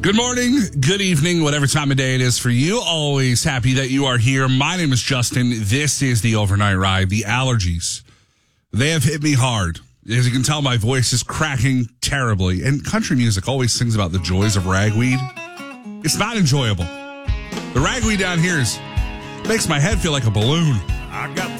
Good morning, good evening, whatever time of day it is for you. Always happy that you are here. My name is Justin. This is the Overnight Ride. The allergies, they have hit me hard. As you can tell, my voice is cracking terribly. And country music always sings about the joys of ragweed. It's not enjoyable. The ragweed down here makes my head feel like a balloon. I got